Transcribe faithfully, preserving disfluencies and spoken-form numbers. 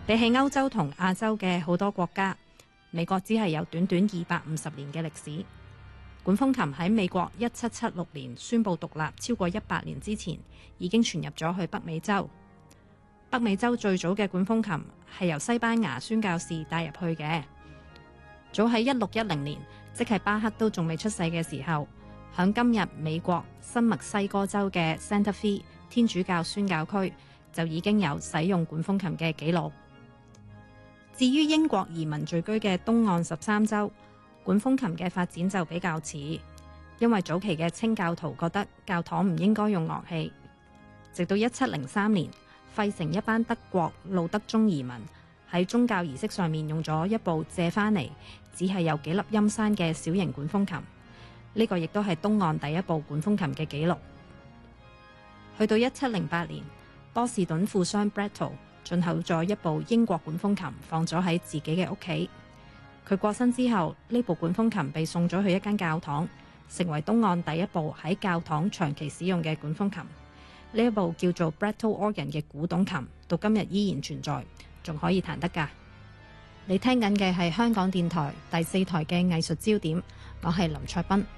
比起歐洲同亞洲嘅好多國家，美國只係有短短二百五十年嘅歷史。管風琴喺美國一七七六年宣布獨立超過一百年之前，已經傳入咗去北美洲。北美洲最早嘅管風琴係由西班牙宣教士帶入去嘅。早喺一六一零年，即係巴克都仲未出世嘅時候，響今日美國新墨西哥州嘅 Santa Fe 天主教宣教區就已經有使用管風琴嘅記錄。至於英國移民聚居嘅東岸十三州，管風琴嘅發展就比較遲，因為早期嘅清教徒覺得教堂唔應該用樂器。直到一七零三年，費城一班德國路德宗移民喺宗教儀式上面用咗一部借翻嚟，只係有幾粒音山嘅小型管風琴。呢個亦都係東岸第一部管風琴嘅記錄。去到一七零八年，波士頓富商 Bretto 進口咗一部英國管風琴，放咗喺自己嘅屋企。佢過身之後，呢部管風琴被送咗去一間教堂，成為東岸第一部喺教堂長期使用嘅管風琴。呢一部叫做 Bretto Organ 嘅古董琴，到今日依然存在，仲可以彈得㗎。你聽緊嘅係香港電台第四台嘅藝術焦點，我係林卓斌。